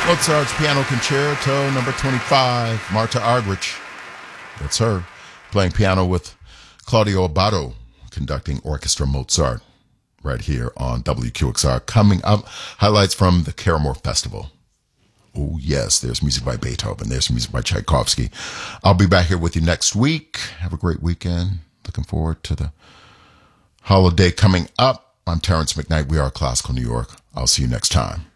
Mozart's Piano Concerto number 25, Marta Argerich. That's her, playing piano with Claudio Abbado, conducting Orchestra Mozart, right here on WQXR. Coming up, highlights from the Caramore Festival. Oh, yes, there's music by Beethoven. There's music by Tchaikovsky. I'll be back here with you next week. Have a great weekend. Looking forward to the holiday coming up. I'm Terrence McKnight. We are Classical New York. I'll see you next time.